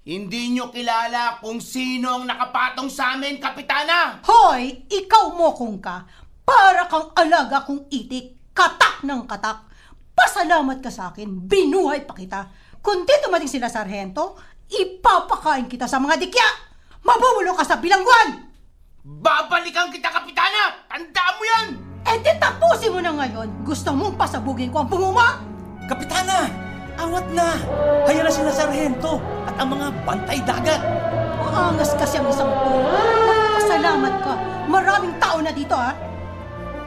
Hindi nyo kilala kung sino ang nakapatong sa amin, Kapitana! Hoy, ikaw mo kung ka. Para kang alaga kong itik. Katak ng katak. Pasalamat ka sa akin. Binuhay pa kita. Kung di dumating sila sarhento, ipapakain kita sa mga dikya. Mabubulong ka sa bilangguan. Babalikan kita, Kapitana! Tandaan mo yan! Eh di tapusin mo na ngayon. Gusto mong pasabugin ko ang pumuma? Kapitana! Awat na! Haya na sila sarhento at ang mga bantay dagat. Maangas kasi ang isang to. Pasalamat ka. Maraming tao na dito ha.